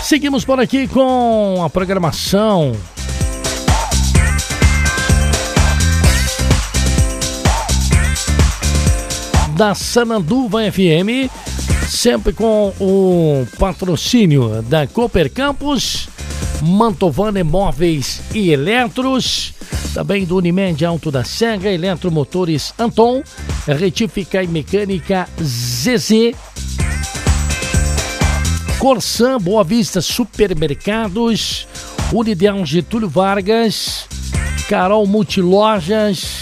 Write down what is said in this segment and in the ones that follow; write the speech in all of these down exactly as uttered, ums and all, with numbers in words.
Seguimos por aqui com a programação da Sananduva F M, sempre com o patrocínio da Cooper Campus, Mantovana Imóveis e Eletros, também do Unimed Alto da Serra, Eletromotores Anton, Retífica e Mecânica Z Z, Corsan, Boa Vista Supermercados, Unideal Getúlio Vargas, Carol Multilojas,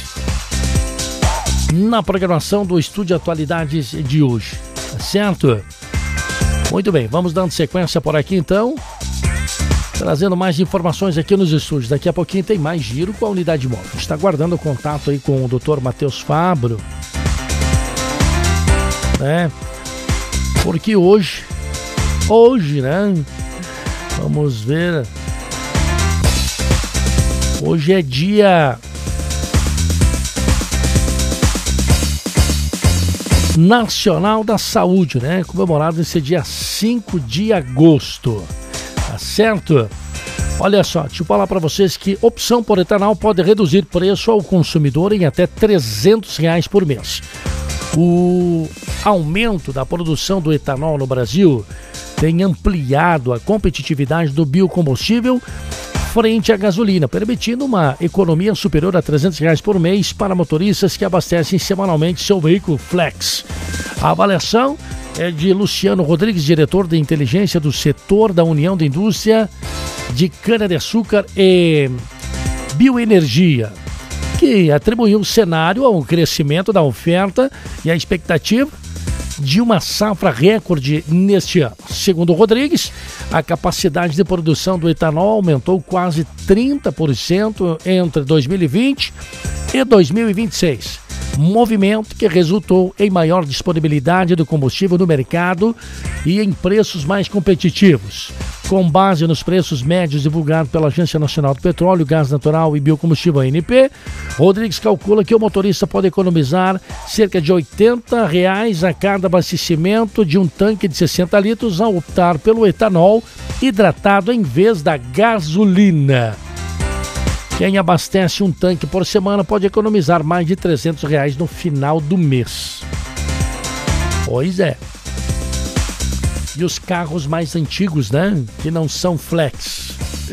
na programação do Estúdio Atualidades de hoje, tá certo? Muito bem, vamos dando sequência por aqui então, trazendo mais informações aqui nos estúdios. Daqui a pouquinho tem mais giro com a unidade móvel. Está aguardando o contato aí com o doutor Matheus Fabro, né? Porque hoje, hoje, né? Vamos ver. Hoje é dia Nacional da Saúde, né? Comemorado esse dia cinco de agosto. Tá certo? Olha só, deixa eu falar para vocês que opção por etanol pode reduzir preço ao consumidor em até trezentos reais por mês. O aumento da produção do etanol no Brasil tem ampliado a competitividade do biocombustível frente à gasolina, permitindo uma economia superior a trezentos reais por mês para motoristas que abastecem semanalmente seu veículo Flex. A avaliação é de Luciano Rodrigues, diretor de inteligência do setor da União da Indústria de Cana-de-Açúcar e Bioenergia, que atribuiu o cenário ao crescimento da oferta e a expectativa de uma safra recorde neste ano. Segundo Rodrigues, a capacidade de produção do etanol aumentou quase trinta por cento entre dois mil e vinte e dois mil e vinte e seis, movimento que resultou em maior disponibilidade do combustível no mercado e em preços mais competitivos. Com base nos preços médios divulgados pela Agência Nacional do Petróleo, Gás Natural e Biocombustível A N P, Rodrigues calcula que o motorista pode economizar cerca de oitenta reais a cada abastecimento de um tanque de sessenta litros ao optar pelo etanol hidratado em vez da gasolina. Quem abastece um tanque por semana pode economizar mais de trezentos reais no final do mês. Pois é. E os carros mais antigos, né? Que não são flex.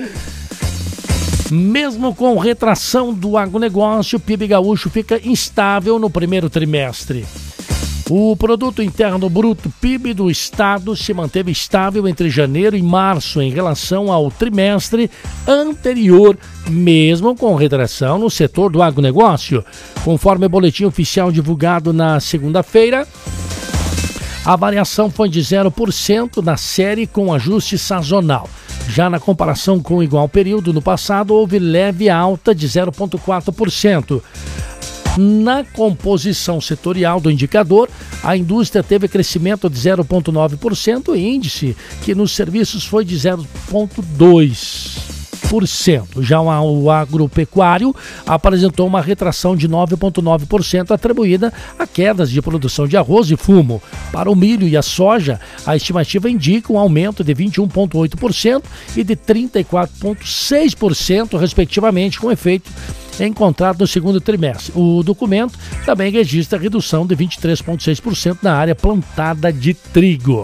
Mesmo com retração do agronegócio, o P I B gaúcho fica instável no primeiro trimestre. O Produto Interno Bruto P I B do Estado se manteve estável entre janeiro e março em relação ao trimestre anterior, mesmo com retração no setor do agronegócio. Conforme o boletim oficial divulgado na segunda-feira, a variação foi de zero por cento na série com ajuste sazonal. Já na comparação com o igual período no passado, houve leve alta de zero vírgula quatro por cento. Na composição setorial do indicador, a indústria teve crescimento de zero vírgula nove por cento e índice que nos serviços foi de zero vírgula dois por cento. Já o agropecuário apresentou uma retração de nove vírgula nove por cento atribuída a quedas de produção de arroz e fumo. Para o milho e a soja, a estimativa indica um aumento de vinte e um vírgula oito por cento e de trinta e quatro vírgula seis por cento, respectivamente, com efeito encontrado no segundo trimestre. O documento também registra redução de vinte e três vírgula seis por cento na área plantada de trigo.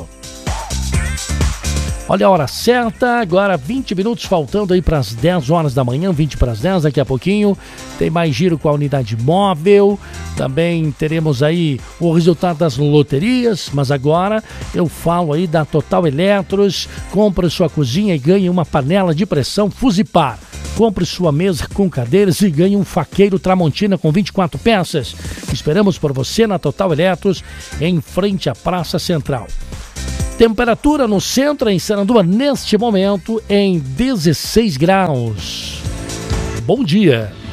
Olha a hora certa, agora vinte minutos faltando aí para as dez horas da manhã, vinte para as dez, daqui a pouquinho tem mais giro com a unidade móvel, também teremos aí o resultado das loterias, mas agora eu falo aí da Total Eletros. Compre sua cozinha e ganhe uma panela de pressão Fusipar. Compre sua mesa com cadeiras e ganhe um faqueiro Tramontina com vinte e quatro peças. Esperamos por você na Total Eletros, em frente à Praça Central. Temperatura no centro, em Sananduva, neste momento, em dezesseis graus. Bom dia.